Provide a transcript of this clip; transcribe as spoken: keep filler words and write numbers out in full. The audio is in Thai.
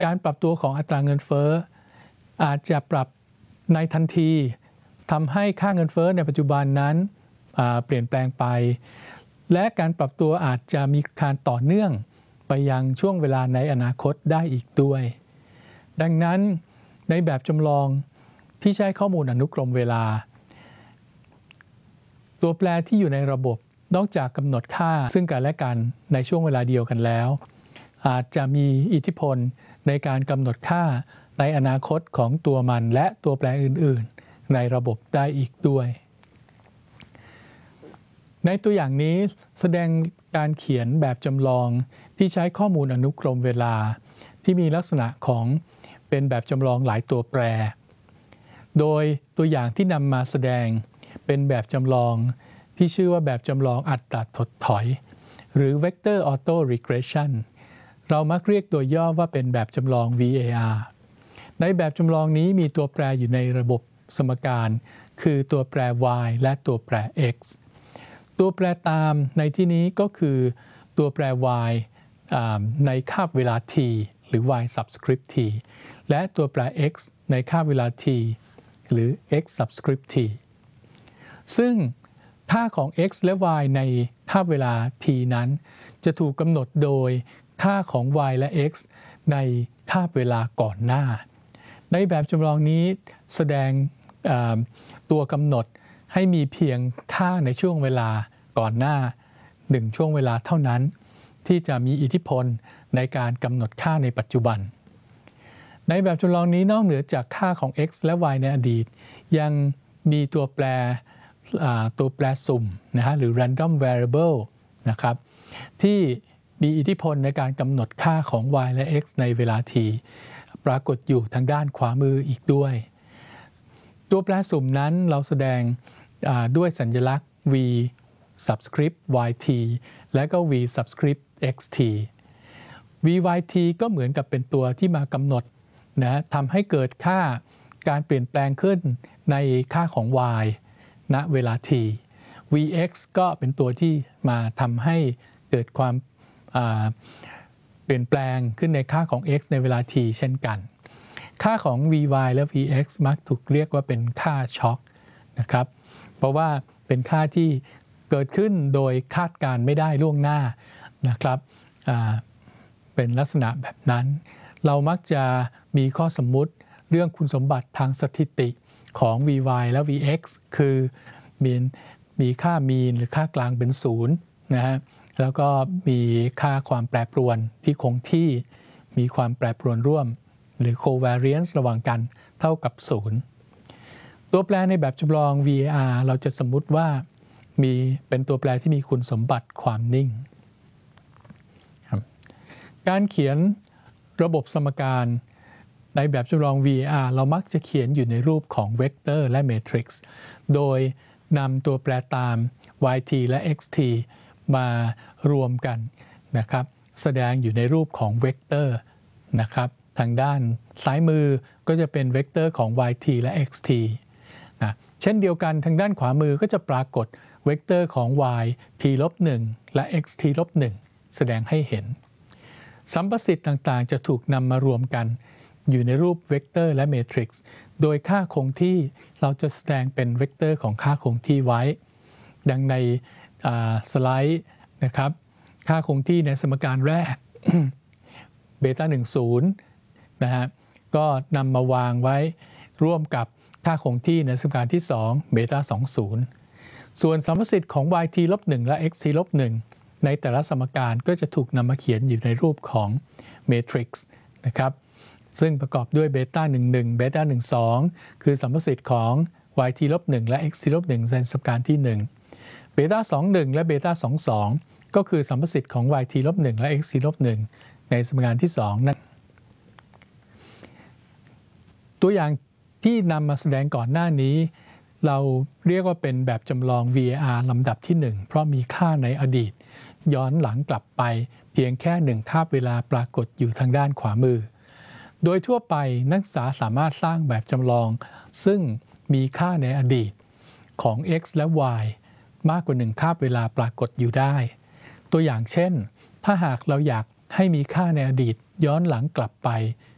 การปรับตัวของอัตราเงินเฟ้ออาจจะปรับในทันทีทำให้ค่าเงินเฟ้อในปัจจุบันนั้นเปลี่ยนแปลงไปและการปรับตัวอาจจะมีการต่อเนื่องไปยังช่วงเวลาในอนาคตได้อีกด้วยดังนั้นในแบบจำลองที่ใช้ข้อมูลอนุกรมเวลาตัวแปรที่อยู่ในระบบนอกจากกำหนดค่าซึ่งกันและกันในช่วงเวลาเดียวกันแล้วอาจจะมีอิทธิพลในการกำหนดค่าในอนาคตของตัวมันและตัวแปรอื่นๆในระบบได้อีกด้วยในตัวอย่างนี้แสดงการเขียนแบบจำลองที่ใช้ข้อมูลอนุกรมเวลาที่มีลักษณะของเป็นแบบจำลองหลายตัวแปรโดยตัวอย่างที่นำมาแสดงเป็นแบบจำลองที่ชื่อว่าแบบจำลองอัตราถดถอยหรือ Vector Auto Regression เรามักเรียกตัวย่อว่าเป็นแบบจำลอง วี เอ อาร์ ในแบบจำลองนี้มีตัวแปรอยู่ในระบบสมการคือตัวแปร y และตัวแปร x ตัวแปรตามในที่นี้ก็คือตัวแปร y ในคาบเวลา t หรือ y subscript t และตัวแปร x ในคาบเวลา t หรือ x subscript t ซึ่งค่าของ x และ y ในคาบเวลา t นั้นจะถูกกำหนดโดยค่าของ y และ x ในคาบเวลาก่อนหน้าในแบบจำลองนี้แสดงตัวกำหนดให้มีเพียงค่าในช่วงเวลาก่อนหน้าหนึ่งช่วงเวลาเท่านั้นที่จะมีอิทธิพลในการกำหนดค่าในปัจจุบันในแบบจำลองนี้นอกเหนือจากค่าของ x และ y ในอดีตยังมีตัวแปรตัวแปรสุ่มนะฮะหรือ random variable นะครับที่มีอิทธิพลในการกำหนดค่าของ y และ x ในเวลา t ปรากฏอยู่ทางด้านขวามืออีกด้วยตัวแปรสุ่มนั้นเราแสดงด้วยสัญลักษณ์ v subscript yt และก็ v subscript xt vyt ก็เหมือนกับเป็นตัวที่มากำหนดนะทำให้เกิดค่าการเปลี่ยนแปลงขึ้นในค่าของ y ณเวลา t vx ก็เป็นตัวที่มาทำให้เกิดความเปลี่ยนแปลงขึ้นในค่าของ x ในเวลา t เช่นกันค่าของ vy และ vx มักถูกเรียกว่าเป็นค่าช็อคนะครับเพราะว่าเป็นค่าที่เกิดขึ้นโดยคาดการไม่ได้ล่วงหน้านะครับเป็นลักษณะแบบนั้นเรามักจะมีข้อสมมุติเรื่องคุณสมบัติทางสถิติของ vy และ vx คือมีมีค่ามีนหรือค่ากลางเป็นศูนย์นะฮะแล้วก็มีค่าความแปรปรวนที่คงที่มีความแปรปรวนร่วมหรือ covariance ระหว่างกันเท่ากับศูนย์ตัวแปรในแบบจำลอง วี เอ อาร์ เราจะสมมุติว่ามีเป็นตัวแปรที่มีคุณสมบัติความนิ่งการเขียนระบบสมการในแบบจำลอง วี เอ อาร์ เรามักจะเขียนอยู่ในรูปของเวกเตอร์และเมทริกซ์โดยนำตัวแปรตาม yt และ xt มารวมกันนะครับแสดงอยู่ในรูปของเวกเตอร์นะครับทางด้านซ้ายมือก็จะเป็นเวกเตอร์ของ yt และ xt นะเช่นเดียวกันทางด้านขวามือก็จะปรากฏเวกเตอร์ของ y t ลบหนึ่งและ x t ลบหนึ่งแสดงให้เห็นสัมประสิทธิ์ต่างๆจะถูกนำมารวมกันอยู่ในรูปเวกเตอร์และเมทริกซ์โดยค่าคงที่เราจะแสดงเป็นเวกเตอร์ของค่าคงที่ไว้ดังในสไลด์นะครับค่าคงที่ในสมการแรก เบต้าหนึ่งศูนย์นะฮะก็นำมาวางไว้ร่วมกับค่าคงที่ในสมการที่สองเบต้าสองศูนย์ส่วนสัมประสิทธิ์ของ yt ลบหนึ่งและ xt ลบหนึ่งในแต่ละสมการก็จะถูกนำมาเขียนอยู่ในรูปของเมทริกซ์นะครับซึ่งประกอบด้วยเบต้าหนึ่งสิบเอ็ดเบต้าหนึ่งสิบสองคือสัมประสิทธิ์ของ yt ลบหนึ่งและ xt ลบหนึ่งในสมการที่หนึ่งเบต้าสองสิบเอ็ดและเบต้าสองสิบสองก็คือสัมประสิทธิ์ของ yt ลบหนึ่งและ xt ลบหนึ่งในสมการที่สองนั่นตัวอย่างที่นำมาแสดงก่อนหน้านี้เราเรียกว่าเป็นแบบจำลอง วี เอ อาร์ ลำดับที่หนึ่งเพราะมีค่าในอดีตย้อนหลังกลับไปเพียงแค่หนึ่งคาบเวลาปรากฏอยู่ทางด้านขวามือโดยทั่วไปนักศึกษาสามารถสร้างแบบจำลองซึ่งมีค่าในอดีตของ x และ y มากกว่าหนึ่งคาบเวลาปรากฏอยู่ได้ตัวอย่างเช่นถ้าหากเราอยากให้มีค่าในอดีตย้อนหลังกลับไป